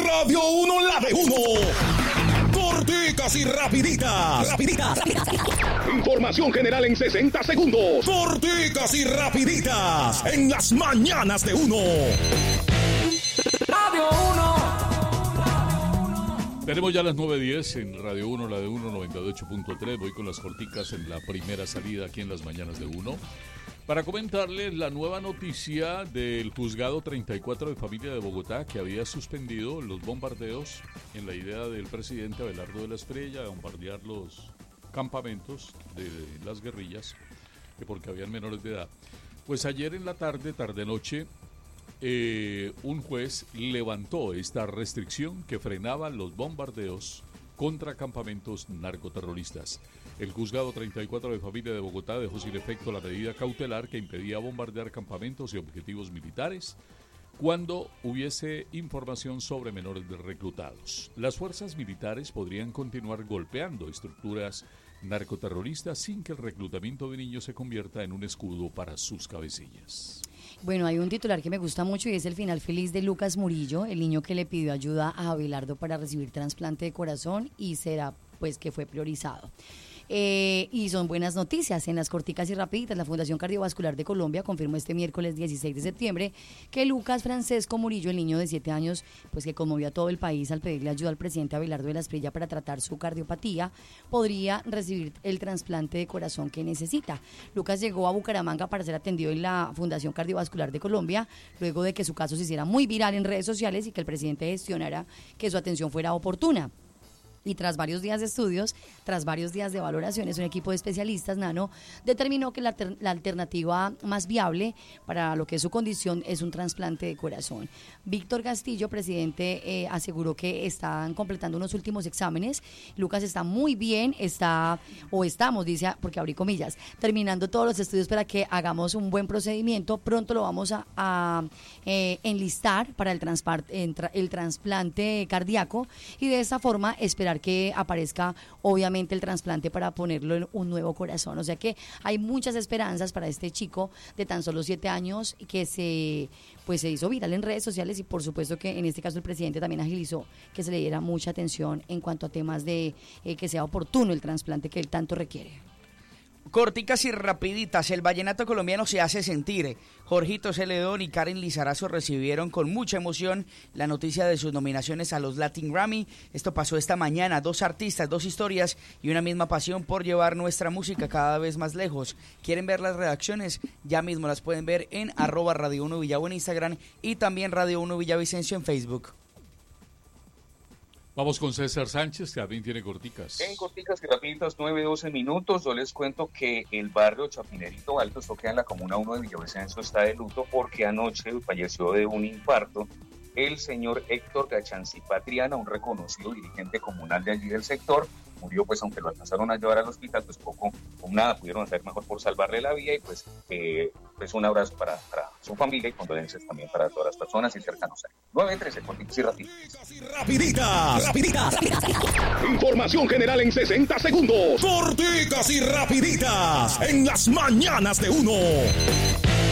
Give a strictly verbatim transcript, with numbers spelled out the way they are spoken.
Radio uno, la de uno. Corticas y rapiditas. Rapiditas, rapiditas. Información general en sesenta segundos. Corticas y rapiditas. En las mañanas de uno. Radio uno. Tenemos ya las nueve diez en Radio uno, la de uno, noventa y ocho punto tres. Voy con las corticas en la primera salida aquí en las mañanas de uno. Para comentarles la nueva noticia del Juzgado treinta y cuatro de Familia de Bogotá, que había suspendido los bombardeos en la idea del presidente Abelardo de la Espriella de bombardear los campamentos de las guerrillas, que porque habían menores de edad. Pues ayer en la tarde, tarde-noche, eh, un juez levantó esta restricción que frenaba los bombardeos contra campamentos narcoterroristas. El Juzgado treinta y cuatro de Familia de Bogotá dejó sin efecto la medida cautelar que impedía bombardear campamentos y objetivos militares cuando hubiese información sobre menores reclutados. Las fuerzas militares podrían continuar golpeando estructuras narcoterroristas sin que el reclutamiento de niños se convierta en un escudo para sus cabecillas. Bueno, hay un titular que me gusta mucho y es el final feliz de Lucas Murillo, el niño que le pidió ayuda a Abelardo para recibir trasplante de corazón y será pues que fue priorizado. Eh, y son buenas noticias en las corticas y rapiditas. La Fundación Cardiovascular de Colombia confirmó este miércoles dieciséis de septiembre que Lucas Francesco Murillo, el niño de siete años, pues que conmovió a todo el país al pedirle ayuda al presidente Abelardo de la Espriella para tratar su cardiopatía, podría recibir el trasplante de corazón que necesita. Lucas llegó a Bucaramanga para ser atendido en la Fundación Cardiovascular de Colombia, luego de que su caso se hiciera muy viral en redes sociales y que el presidente gestionara que su atención fuera oportuna. Y tras varios días de estudios, tras varios días de valoraciones, un equipo de especialistas, Nano, determinó que la, ter- la alternativa más viable para lo que es su condición es un trasplante de corazón. Víctor Castillo, presidente, eh, aseguró que están completando unos últimos exámenes. Lucas está muy bien, está, o estamos, dice, porque abrí comillas, terminando todos los estudios para que hagamos un buen procedimiento. Pronto lo vamos a, a eh, enlistar para el, transpar- el trasplante cardíaco y de esa forma esperar que aparezca obviamente el trasplante para ponerlo en un nuevo corazón. O sea que hay muchas esperanzas para este chico de tan solo siete años que se pues se hizo viral en redes sociales y por supuesto que en este caso el presidente también agilizó que se le diera mucha atención en cuanto a temas de eh, que sea oportuno el trasplante que él tanto requiere. Corticas y rapiditas, el vallenato colombiano se hace sentir. Jorgito Celedón y Karen Lizarazo recibieron con mucha emoción la noticia de sus nominaciones a los Latin Grammy. Esto pasó esta mañana, dos artistas, dos historias y una misma pasión por llevar nuestra música cada vez más lejos. ¿Quieren ver las redacciones? Ya mismo las pueden ver en arroba Radio uno Villavo en Instagram y también Radio uno Villavicencio en Facebook. Vamos con César Sánchez, que también tiene corticas. En corticas y rapiditas, nueve doce minutos, yo les cuento que el barrio Chapinerito Alto, esto queda en la comuna uno de Villavicencio, está de luto porque anoche falleció de un infarto el señor Héctor Gachancipá Triana, un reconocido dirigente comunal de allí del sector. Murió, pues, aunque lo alcanzaron a llevar al hospital, pues poco o nada pudieron hacer mejor por salvarle la vida y pues, eh, pues un abrazo para, para su familia y condolencias también para todas las personas y cercanos a él. nueve trece, corticas y rapiditas. Rapiditas, rapiditas, rapiditas. Información general en sesenta segundos. Corticas y rapiditas en las mañanas de uno.